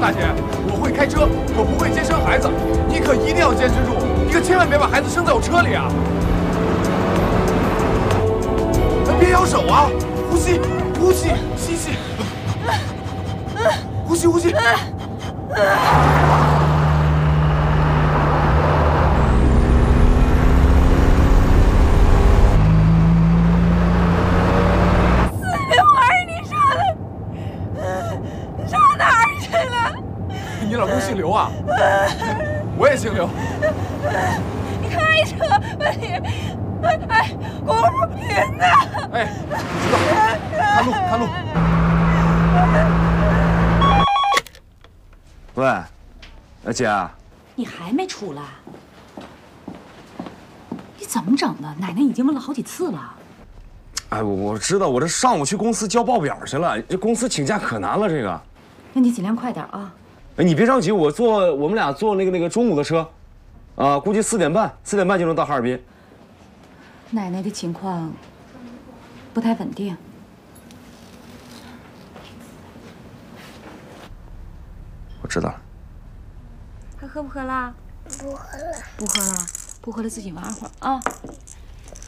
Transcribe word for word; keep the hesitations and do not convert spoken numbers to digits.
大姐，我会开车，可不会接生孩子，你可一定要坚持住，你可千万别把孩子生在我车里啊！别摇手啊，呼吸，呼吸，吸气，呼吸，呼吸。你老公姓刘啊？我也姓刘。 你开车吧你！哎，公主贫呐！ 哎，我知道，看路看路。 喂，呃，姐， 你还没出来？你怎么整的？奶奶已经问了好几次了。 哎，我我知道，我这上午去公司交报表去了，这公司请假可难了，这个。 那你尽量快点啊。 哎，你别着急，我坐我们俩坐那个那个中午的车，啊，估计四点半四点半就能到哈尔滨。 奶奶的情况不太稳定。 我知道了。 还喝不喝啦？ 不喝了， 不喝了，不喝了，自己玩会儿啊。